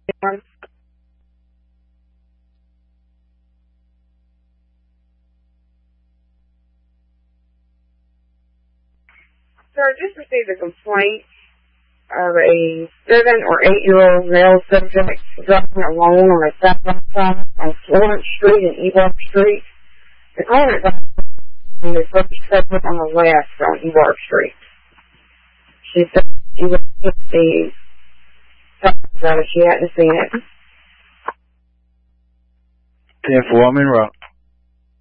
Sir, I just received a complaint of a 7 or 8-year-old male subject driving alone on a southbound side on Florence Street and Ebark Street. The client is the first segment on the left on Ebark Street. She said she was at the top, she hadn't seen it. 10-4, I'm en route.